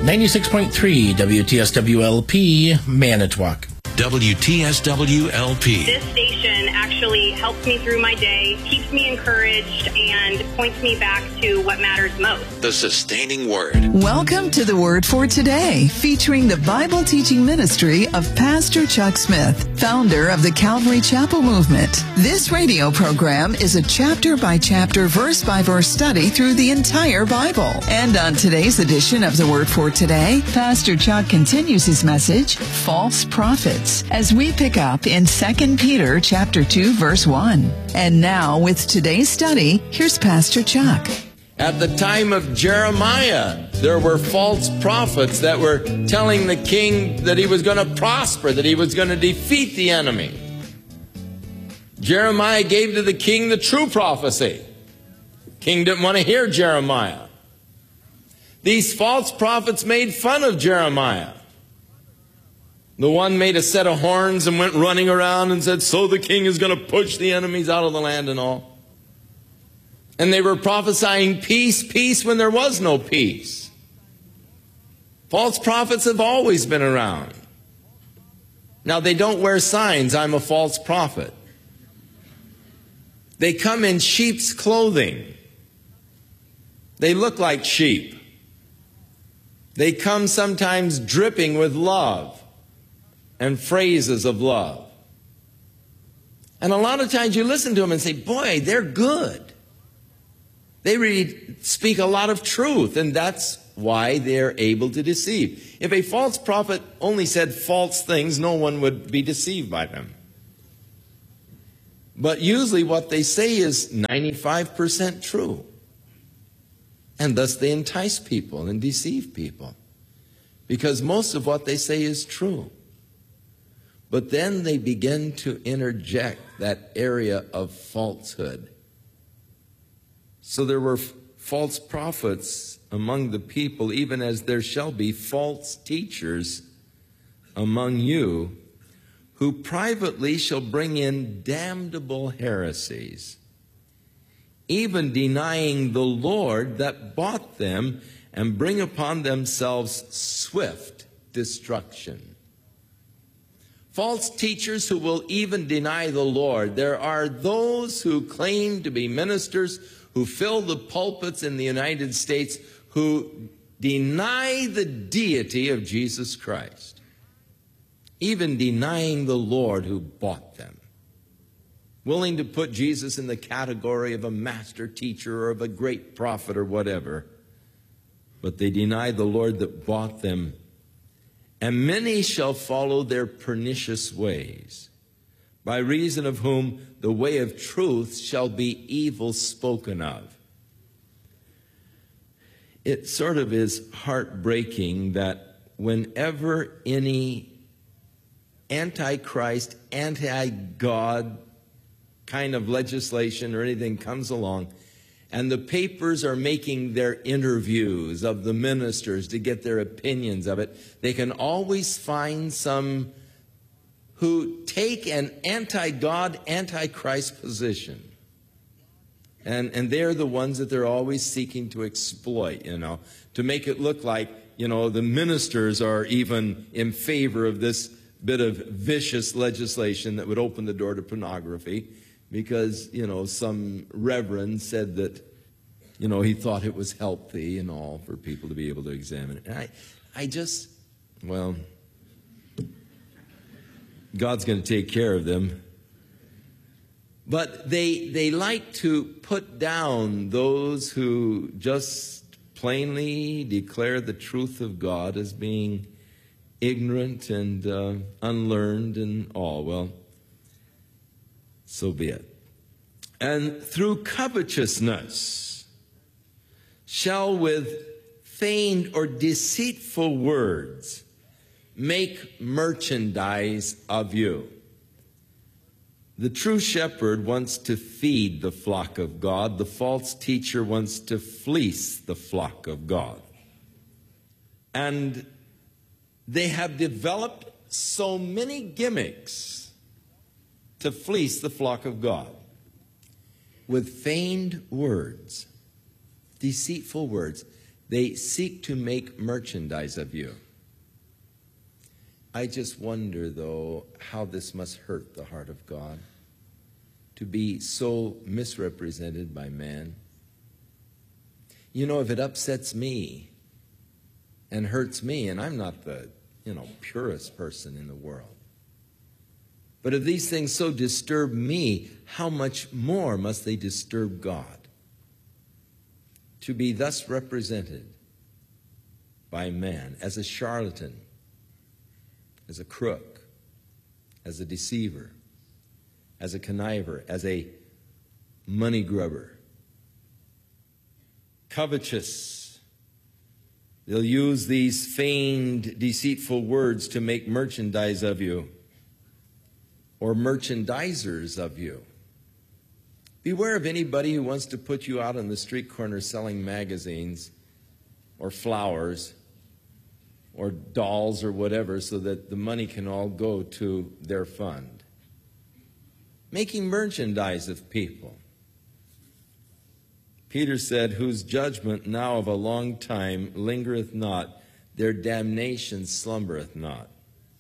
96.3 WTSWLP, Manitowoc. WTSWLP. This station actually helps me through my day, keeps me encouraged, and points me back to what matters most. The Sustaining Word. Welcome to the Word for Today, featuring the Bible teaching ministry of Pastor Chuck Smith, founder of the Calvary Chapel Movement. This radio program is a chapter-by-chapter, verse-by-verse study through the entire Bible. And on today's edition of the Word for Today, Pastor Chuck continues his message, False Prophets, as we pick up in 2 Peter chapter 2, verse 1. And now, with today's study, here's Pastor Chuck. At the time of Jeremiah, there were false prophets that were telling the king that he was going to prosper, that he was going to defeat the enemy. Jeremiah gave to the king the true prophecy. The king didn't want to hear Jeremiah. These false prophets made fun of Jeremiah. The one made a set of horns and went running around and said, so the king is going to push the enemies out of the land and all. And they were prophesying peace, peace when there was no peace. False prophets have always been around. Now, they don't wear signs, I'm a false prophet. They come in sheep's clothing. They look like sheep. They come sometimes dripping with love and phrases of love. And a lot of times you listen to them and say, boy, they're good. They really speak a lot of truth, and that's why they're able to deceive. If a false prophet only said false things, no one would be deceived by them. But usually what they say is 95% true. And thus they entice people and deceive people, because most of what they say is true. But then they begin to interject that area of falsehood. So there were false prophets among the people, even as there shall be false teachers among you, who privately shall bring in damnable heresies, even denying the Lord that bought them, and bring upon themselves swift destruction. False teachers who will even deny the Lord. There are those who claim to be ministers who fill the pulpits in the United States who deny the deity of Jesus Christ, even denying the Lord who bought them, willing to put Jesus in the category of a master teacher or of a great prophet or whatever, but they deny the Lord that bought them. And many shall follow their pernicious ways, by reason of whom the way of truth shall be evil spoken of. It sort of is heartbreaking that whenever any anti-Christ, anti-God kind of legislation or anything comes along, and the papers are making their interviews of the ministers to get their opinions of it, they can always find some who take an anti-God, anti-Christ position. And they're the ones that they're always seeking to exploit, to make it look like, the ministers are even in favor of this bit of vicious legislation that would open the door to pornography. Because, some reverend said that, he thought it was healthy and all for people to be able to examine it. And God's going to take care of them. But they like to put down those who just plainly declare the truth of God as being ignorant and unlearned and all. Well, so be it. And through covetousness shall with feigned or deceitful words make merchandise of you. The true shepherd wants to feed the flock of God. The false teacher wants to fleece the flock of God. And they have developed so many gimmicks to fleece the flock of God with feigned words, deceitful words. They seek to make merchandise of you. I just wonder, though, how this must hurt the heart of God, to be so misrepresented by man. You know, if it upsets me and hurts me, and I'm not the, purest person in the world, but if these things so disturb me, how much more must they disturb God? To be thus represented by man as a charlatan, as a crook, as a deceiver, as a conniver, as a money grubber, covetous. They'll use these feigned, deceitful words to make merchandise of you, or merchandisers of you. Beware of anybody who wants to put you out on the street corner selling magazines or flowers or dolls or whatever so that the money can all go to their fund. Making merchandise of people. Peter said, whose judgment now of a long time lingereth not, their damnation slumbereth not.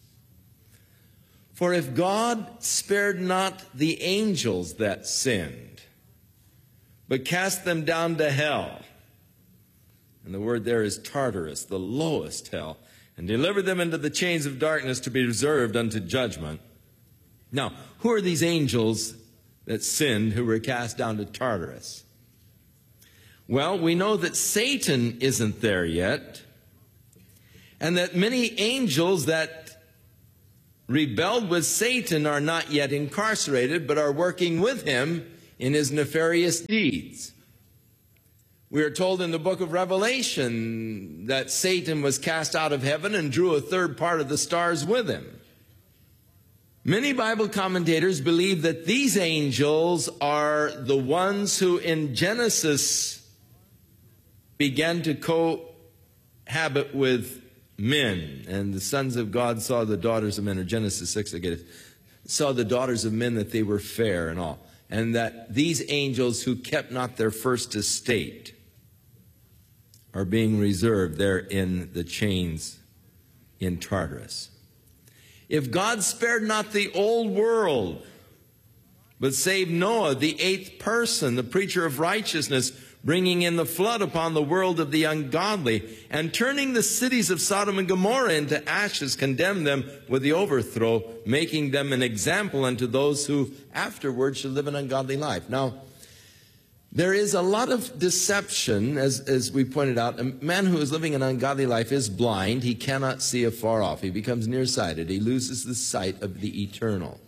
For if God spared not the angels that sinned, but cast them down to hell, and the word there is Tartarus, the lowest hell, and delivered them into the chains of darkness to be reserved unto judgment. Now, who are these angels that sinned who were cast down to Tartarus? Well, we know that Satan isn't there yet, and that many angels that rebelled with Satan are not yet incarcerated, but are working with him in his nefarious deeds. We are told in the book of Revelation that Satan was cast out of heaven and drew a third part of the stars with him. Many Bible commentators believe that these angels are the ones who in Genesis began to cohabit with men. And the sons of God saw the daughters of men, or Genesis 6, I get it, saw the daughters of men that they were fair and all. And that these angels who kept not their first estate are being reserved there in the chains in Tartarus. If God spared not the old world, but saved Noah, the eighth person, the preacher of righteousness, bringing in the flood upon the world of the ungodly, and turning the cities of Sodom and Gomorrah into ashes, condemned them with the overthrow, making them an example unto those who afterwards should live an ungodly life. Now, there is a lot of deception, as we pointed out. A man who is living an ungodly life is blind. He cannot see afar off. He becomes nearsighted. He loses the sight of the eternal.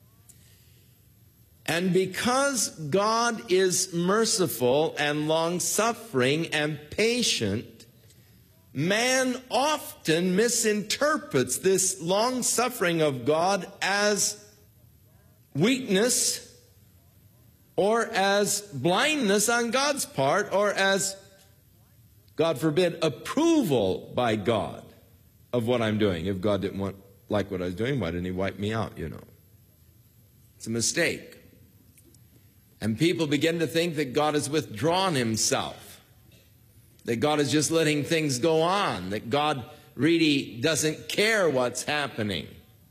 And because God is merciful and long-suffering and patient, man often misinterprets this long-suffering of God as weakness, or as blindness on God's part, or as, God forbid, approval by God of what I'm doing. If God didn't like what I was doing, why didn't He wipe me out, It's a mistake. And people begin to think that God has withdrawn Himself, that God is just letting things go on, that God really doesn't care what's happening.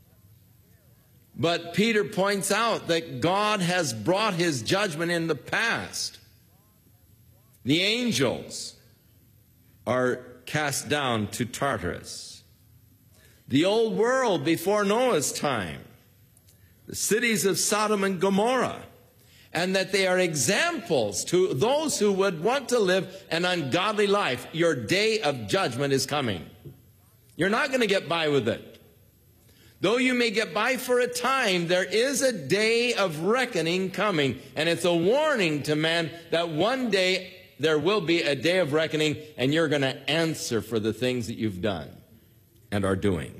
But Peter points out that God has brought His judgment in the past. The angels are cast down to Tartarus. The old world before Noah's time, the cities of Sodom and Gomorrah, and that they are examples to those who would want to live an ungodly life. Your day of judgment is coming. You're not going to get by with it. Though you may get by for a time, there is a day of reckoning coming. And it's a warning to man that one day there will be a day of reckoning, and you're going to answer for the things that you've done and are doing.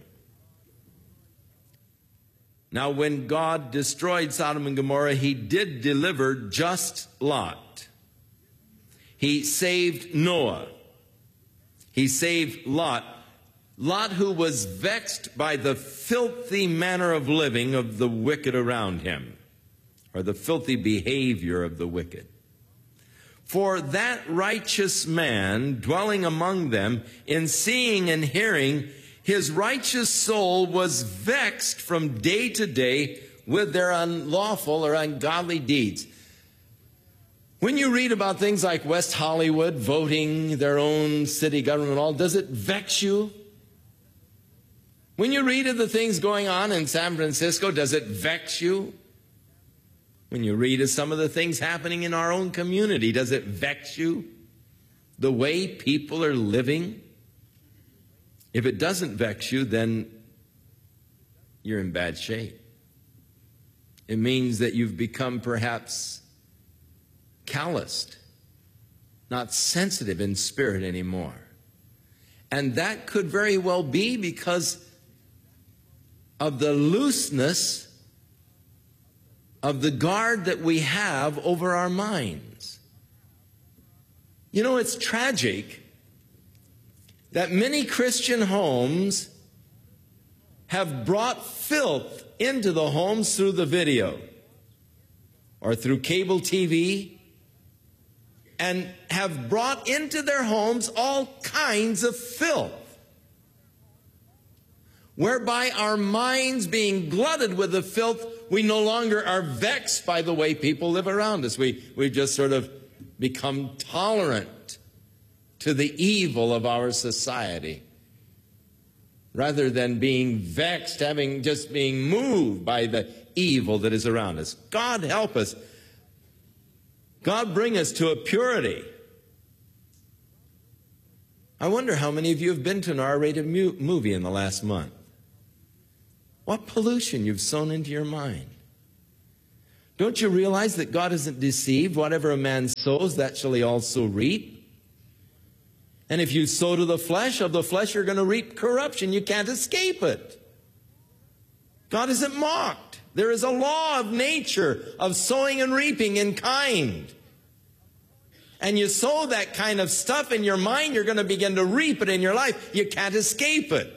Now, when God destroyed Sodom and Gomorrah, He did deliver just Lot. He saved Noah. He saved Lot. Lot, who was vexed by the filthy manner of living of the wicked around him, or the filthy behavior of the wicked. For that righteous man dwelling among them, in seeing and hearing, his righteous soul was vexed from day to day with their unlawful or ungodly deeds. When you read about things like West Hollywood voting their own city government and all, does it vex you? When you read of the things going on in San Francisco, does it vex you? When you read of some of the things happening in our own community, does it vex you? The way people are living? If it doesn't vex you, then you're in bad shape. It means that you've become perhaps calloused, not sensitive in spirit anymore. And that could very well be because of the looseness of the guard that we have over our minds. You know, it's tragic that many Christian homes have brought filth into the homes through the video or through cable TV, and have brought into their homes all kinds of filth, whereby our minds being glutted with the filth, we no longer are vexed by the way people live around us. We've just sort of become tolerant to the evil of our society, rather than being vexed, just being moved by the evil that is around us. God help us. God bring us to a purity. I wonder how many of you have been to an R-rated movie in the last month. What pollution you've sown into your mind. Don't you realize that God isn't deceived? Whatever a man sows, that shall he also reap. And if you sow to the flesh, of the flesh you're going to reap corruption. You can't escape it. God isn't mocked. There is a law of nature of sowing and reaping in kind. And you sow that kind of stuff in your mind, you're going to begin to reap it in your life. You can't escape it.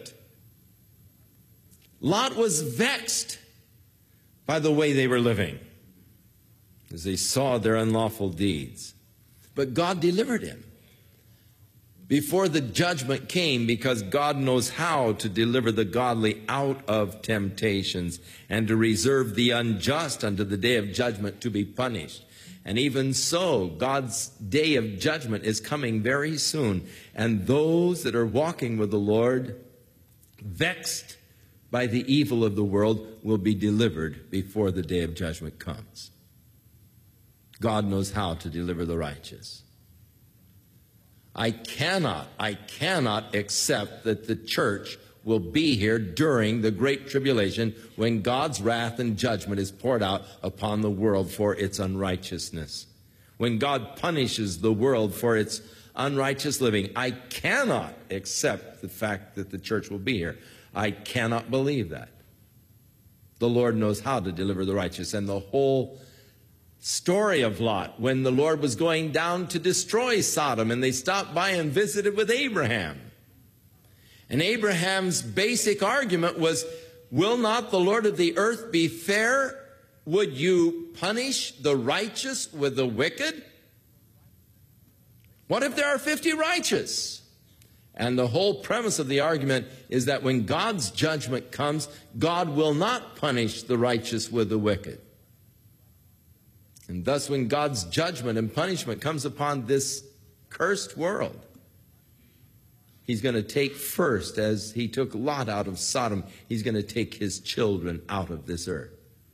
Lot was vexed by the way they were living as they saw their unlawful deeds. But God delivered him before the judgment came, because God knows how to deliver the godly out of temptations and to reserve the unjust unto the day of judgment to be punished. And even so, God's day of judgment is coming very soon. And those that are walking with the Lord, vexed by the evil of the world, will be delivered before the day of judgment comes. God knows how to deliver the righteous. I cannot accept that the church will be here during the Great Tribulation, when God's wrath and judgment is poured out upon the world for its unrighteousness. When God punishes the world for its unrighteous living, I cannot accept the fact that the church will be here. I cannot believe that. The Lord knows how to deliver the righteous. And the whole story of Lot, when the Lord was going down to destroy Sodom, and they stopped by and visited with Abraham. And Abraham's basic argument was, will not the Lord of the earth be fair? Would you punish the righteous with the wicked? What if there are 50 righteous? And the whole premise of the argument is that when God's judgment comes, God will not punish the righteous with the wicked. And thus, when God's judgment and punishment comes upon this cursed world, He's going to take first, as He took Lot out of Sodom, He's going to take His children out of this earth.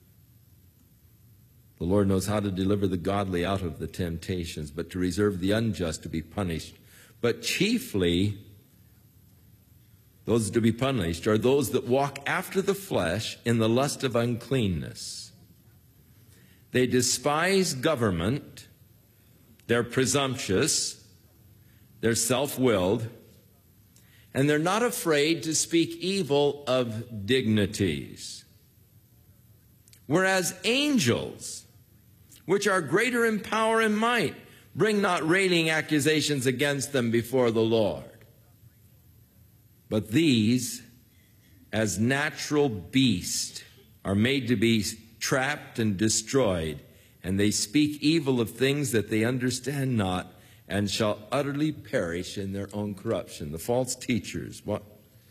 The Lord knows how to deliver the godly out of the temptations, but to reserve the unjust to be punished. But chiefly, those to be punished are those that walk after the flesh in the lust of uncleanness. They despise government, they're presumptuous, they're self-willed, and they're not afraid to speak evil of dignities. Whereas angels, which are greater in power and might, bring not railing accusations against them before the Lord. But these, as natural beasts, are made to be trapped and destroyed, and they speak evil of things that they understand not, and shall utterly perish in their own corruption. The false teachers, what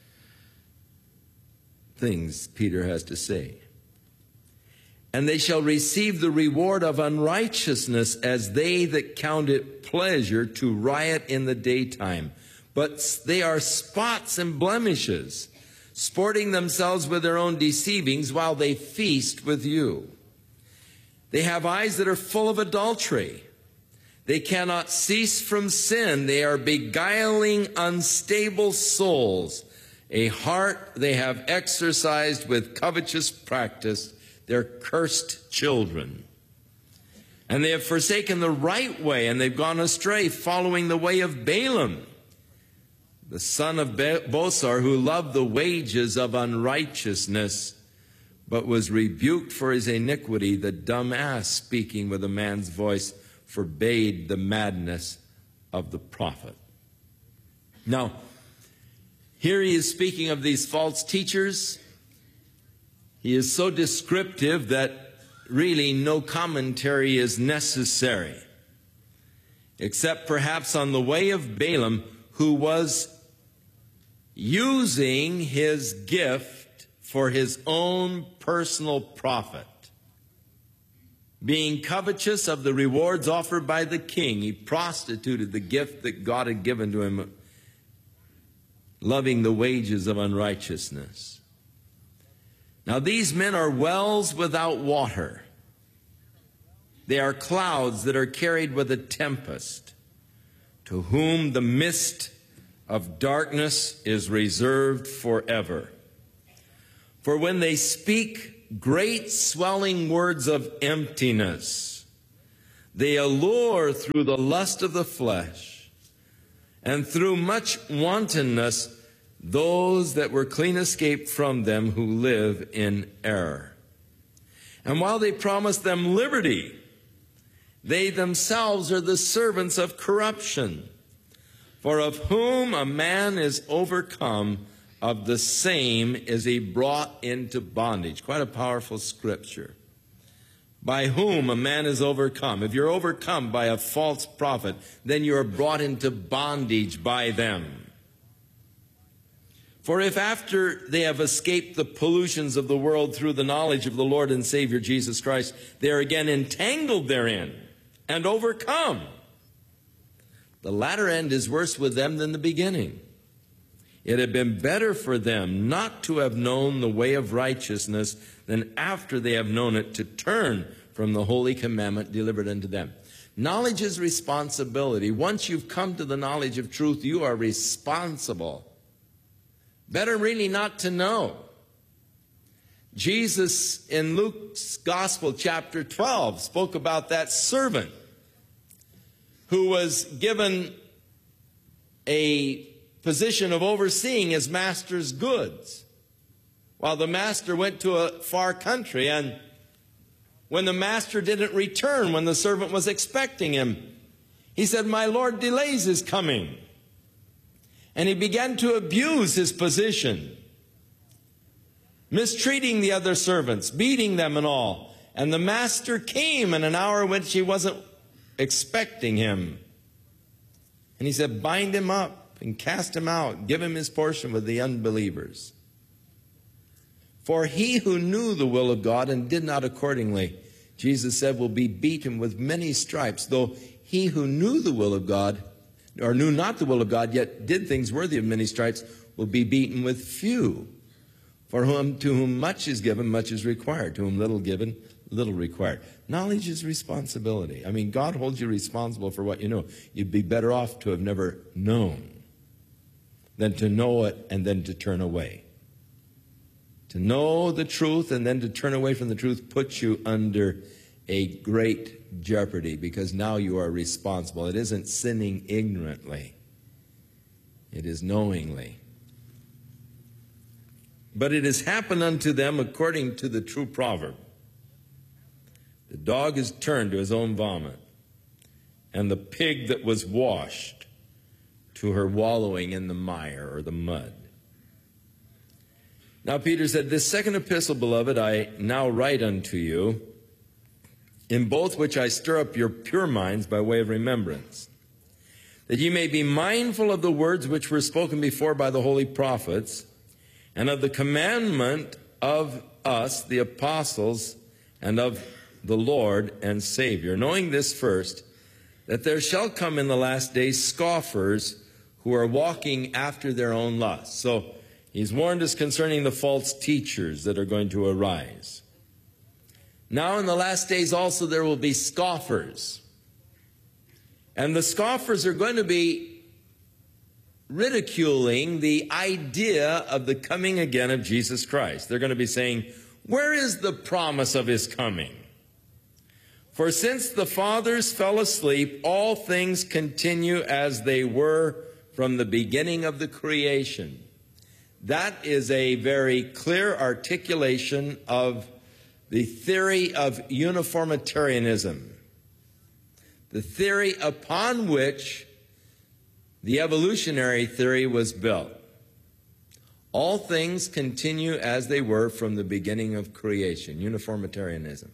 things Peter has to say. And they shall receive the reward of unrighteousness as they that count it pleasure to riot in the daytime. But they are spots and blemishes, sporting themselves with their own deceivings while they feast with you. They have eyes that are full of adultery. They cannot cease from sin. They are beguiling unstable souls. A heart they have exercised with covetous practice. They're cursed children. And they have forsaken the right way, and they've gone astray, following the way of Balaam, the son of Bosor, who loved the wages of unrighteousness, but was rebuked for his iniquity. The dumb ass, speaking with a man's voice, forbade the madness of the prophet. Now, here he is speaking of these false teachers. He is so descriptive that really no commentary is necessary, except perhaps on the way of Balaam, who was using his gift for his own personal profit. Being covetous of the rewards offered by the king, he prostituted the gift that God had given to him, loving the wages of unrighteousness. Now these men are wells without water. They are clouds that are carried with a tempest, to whom the mist of darkness is reserved forever. For when they speak great swelling words of emptiness, they allure through the lust of the flesh, and through much wantonness those that were clean escaped from them who live in error. And while they promise them liberty, they themselves are the servants of corruption. For of whom a man is overcome, of the same is he brought into bondage. Quite a powerful scripture. By whom a man is overcome. If you're overcome by a false prophet, then you are brought into bondage by them. For if after they have escaped the pollutions of the world through the knowledge of the Lord and Savior Jesus Christ, they are again entangled therein and overcome, the latter end is worse with them than the beginning. It had been better for them not to have known the way of righteousness than after they have known it to turn from the holy commandment delivered unto them. Knowledge is responsibility. Once you've come to the knowledge of truth, you are responsible. Better really not to know. Jesus in Luke's Gospel, chapter 12, spoke about that servant who was given a position of overseeing his master's goods, while the master went to a far country. And when the master didn't return when the servant was expecting him, he said, "My Lord delays his coming." And he began to abuse his position, mistreating the other servants, beating them and all. And the master came in an hour which he wasn't expecting him. And he said, "Bind him up and cast him out. Give him his portion with the unbelievers." For he who knew the will of God and did not accordingly, Jesus said, will be beaten with many stripes. Though he who knew the will of God, or knew not the will of God, yet did things worthy of many stripes, will be beaten with few. For to whom much is given, much is required. To whom little given, little required. Knowledge is responsibility. I mean, God holds you responsible for what you know. You'd be better off to have never known than to know it and then to turn away. To know the truth and then to turn away from the truth puts you under a great jeopardy, because now you are responsible. It isn't sinning ignorantly. It is knowingly. But it has happened unto them according to the true proverb. The dog is turned to his own vomit, and the pig that was washed to her wallowing in the mire or the mud. Now Peter said, "This second epistle, beloved, I now write unto you, in both which I stir up your pure minds by way of remembrance, that ye may be mindful of the words which were spoken before by the holy prophets, and of the commandment of us, the apostles, and of the Lord and Savior, knowing this first, that there shall come in the last days scoffers who are walking after their own lusts. So he's warned us concerning the false teachers that are going to arise. Now in the last days also there will be scoffers. And the scoffers are going to be ridiculing the idea of the coming again of Jesus Christ. They're going to be saying, where is the promise of his coming? For since the fathers fell asleep, all things continue as they were from the beginning of the creation. That is a very clear articulation of the theory of uniformitarianism, the theory upon which the evolutionary theory was built. All things continue as they were from the beginning of creation, uniformitarianism.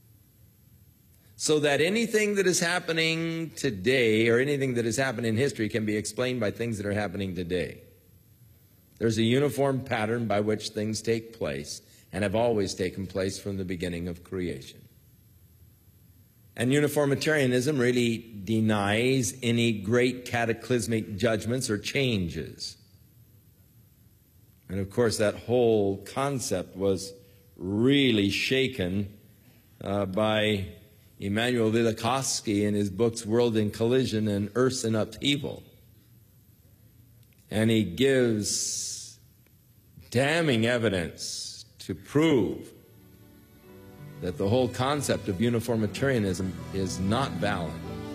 So that anything that is happening today or anything that has happened in history can be explained by things that are happening today. There's a uniform pattern by which things take place and have always taken place from the beginning of creation. And uniformitarianism really denies any great cataclysmic judgments or changes. And of course, that whole concept was really shaken by Immanuel Velikovsky in his books World in Collision and Earth in Upheaval. And he gives damning evidence to prove that the whole concept of uniformitarianism is not valid.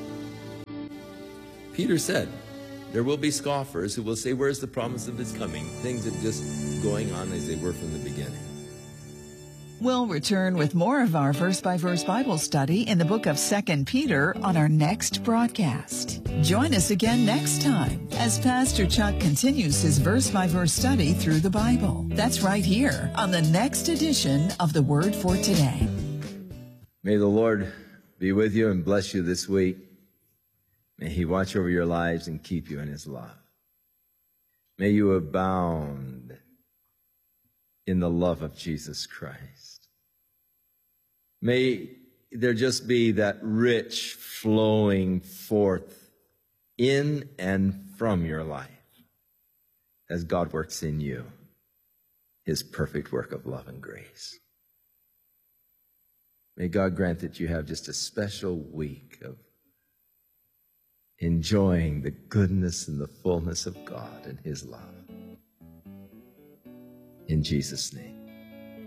Peter said, there will be scoffers who will say, where's the promise of his coming? Things are just going on as they were from the beginning. We'll return with more of our verse-by-verse Bible study in the book of 2 Peter on our next broadcast. Join us again next time as Pastor Chuck continues his verse-by-verse study through the Bible. That's right here on the next edition of The Word for Today. May the Lord be with you and bless you this week. May he watch over your lives and keep you in his love. May you abound in the love of Jesus Christ. May there just be that rich flowing forth in and from your life as God works in you his perfect work of love and grace. May God grant that you have just a special week of enjoying the goodness and the fullness of God and his love. In Jesus' name.